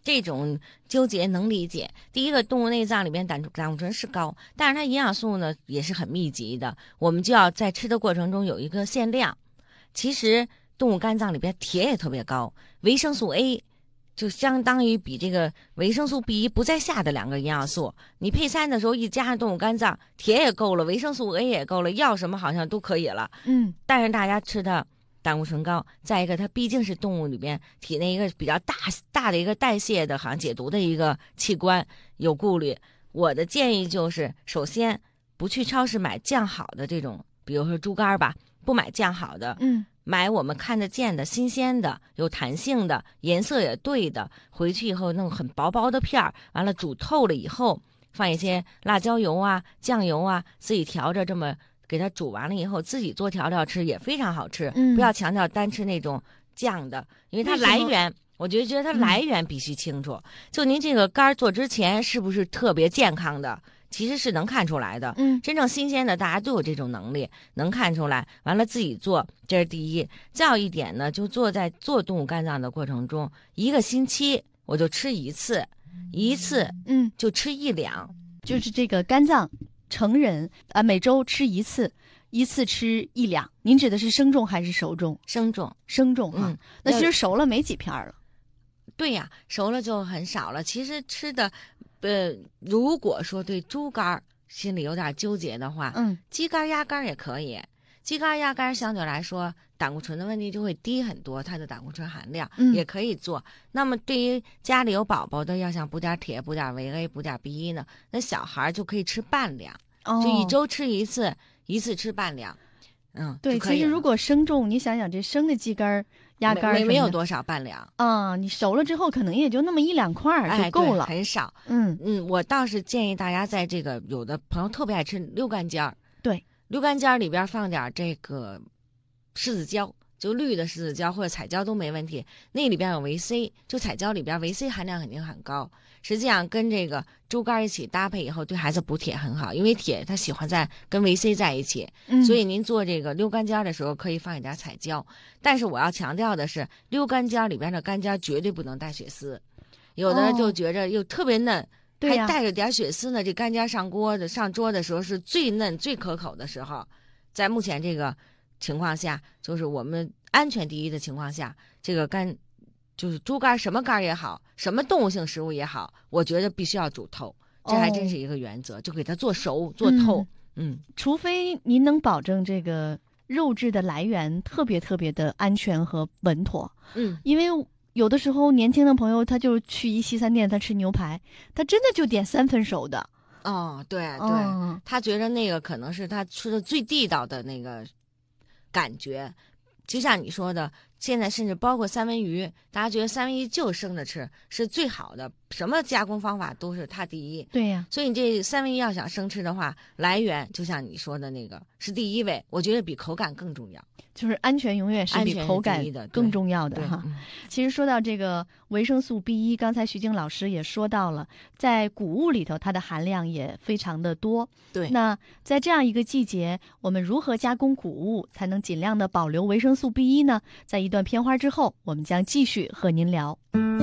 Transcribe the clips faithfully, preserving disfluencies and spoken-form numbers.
这种纠结能理解。第一个，动物内脏里边胆胆固醇是高，但是它营养素呢也是很密集的，我们就要在吃的过程中有一个限量。其实动物肝脏里边铁也特别高，维生素 A 就相当于比这个维生素 B 一 不在下的两个营养素，你配餐的时候一加上动物肝脏，铁也够了，维生素 A 也够了，要什么好像都可以了。 嗯， 但是大家吃的胆固醇高，再一个它毕竟是动物里边体内一个比较大大的一个代谢的好像解毒的一个器官，有顾虑。我的建议就是，首先不去超市买酱好的这种，比如说猪肝吧，不买酱好的， 嗯， 买我们看得见的、新鲜的、有弹性的、颜色也对的，回去以后弄很薄薄的片儿，完了煮透了以后，放一些辣椒油啊、酱油啊，自己调着这么给它煮完了以后，自己做调料吃也非常好吃。 嗯， 不要强调单吃那种酱的，因为它来源，我觉得觉得它来源必须清楚。嗯、就您这个肝做之前是不是特别健康的？其实是能看出来的， 嗯， 真正新鲜的，大家都有这种能力，能看出来。完了自己做，这是第一。再有一点呢，就做在做动物肝脏的过程中，一个星期我就吃一次，一次， 嗯， 就吃一两， 就是这个肝脏，成人啊、呃、每周吃一次，一次吃一两。您指的是生重还是熟重？ 生重， 生重哈、啊嗯。 那其实熟了没几片了。 对呀，熟了就很少了。其实吃的。呃，如果说对猪肝心里有点纠结的话， 嗯， 鸡肝、鸭肝也可以。鸡肝、鸭肝相对来说，胆固醇的问题就会低很多，它的胆固醇含量、 嗯、 也可以做。那么对于家里有宝宝的，要想补点铁、补点维 A、补点 B 一呢，那小孩就可以吃半两， 哦、 就一周吃一次，一次吃半两。嗯， 对，其实如果生重，你想想这生的鸡肝、鸭肝没没有多少半两啊、嗯，你熟了之后可能也就那么一两块就够了， 哎、很少。 嗯嗯，我倒是建议大家在这个，有的朋友特别爱吃溜肝尖儿， 对， 溜肝尖儿里边放点这个柿子椒，就绿的柿子椒或者彩椒都没问题，那里边有维 C， 就彩椒里边维 C 含量肯定很高。实际上跟这个猪肝一起搭配以后，对孩子补铁很好，因为铁它喜欢在跟维 C 在一起， 嗯、 所以您做这个溜肝尖的时候可以放一点彩椒。但是我要强调的是，溜肝尖里边的肝尖绝对不能带血丝，有的就觉着又特别嫩。哦，还带着点血丝呢，这肝尖上锅的上桌的时候是最嫩最可口的时候。在目前这个情况下，就是我们安全第一的情况下，这个肝就是猪肝，什么肝也好，什么动物性食物也好，我觉得必须要煮透，这还真是一个原则，哦、就给它做熟做透。嗯， 嗯，除非您能保证这个肉质的来源特别特别的安全和稳妥。 嗯， 因为有的时候年轻的朋友他就去一西餐店，他吃牛排，他真的就点三分熟的。 哦，对对、 哦， 他觉得那个可能是他吃的最地道的那个感觉。就像你说的，现在甚至包括三文鱼，大家觉得三文鱼就生着吃是最好的，什么加工方法都是它第一。 对呀、啊， 所以你这三文鱼要想生吃的话，来源就像你说的那个是第一位，我觉得比口感更重要。 就是安全永远是比口感更重要的哈。 嗯、 其实说到这个维生素 B 一，刚才徐静老师也说到了，在谷物里头它的含量也非常的多。 对， 那在这样一个季节，我们如何加工谷物才能尽量的保留维生素 B 一呢？在一段片花之后，我们将继续和您聊。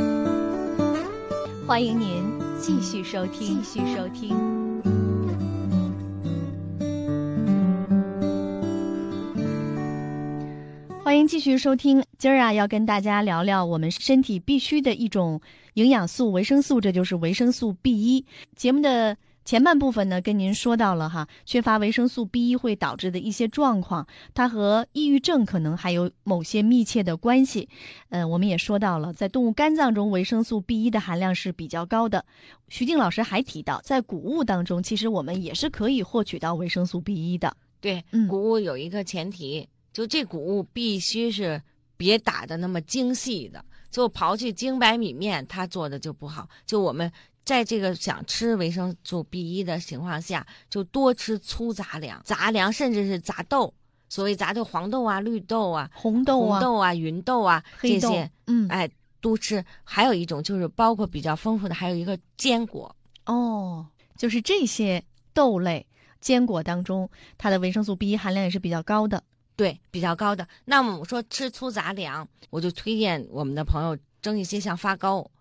欢迎您继续收听，继续收听。欢迎继续收听，今儿啊要跟大家聊聊我们身体必须的一种营养素维生素，这就是维生素 B 一。节目的前半部分呢，跟您说到了哈，缺乏维生素 B 一会导致的一些状况，它和抑郁症可能还有某些密切的关系。呃，我们也说到了，在动物肝脏中维生素 B 一的含量是比较高的。徐静老师还提到，在谷物当中，其实我们也是可以获取到维生素 B 一的。 对， 嗯， 谷物有一个前提，就这谷物必须是别打的那么精细的，就刨去精白米面，它做的就不好。就我们在这个想吃维生素 B 一的情况下，就多吃粗杂粮、杂粮，甚至是杂豆。所谓杂豆，黄豆啊、绿豆啊、 红豆啊、 红豆啊、芸豆啊黑豆这些， 嗯， 哎，多吃。还有一种就是包括比较丰富的，还有一个坚果。 哦，就是这些豆类、坚果当中，它的维生素 B 一含量也是比较高的。 对，比较高的。那么我说吃粗杂粮，我就推荐我们的朋友蒸一些像发糕，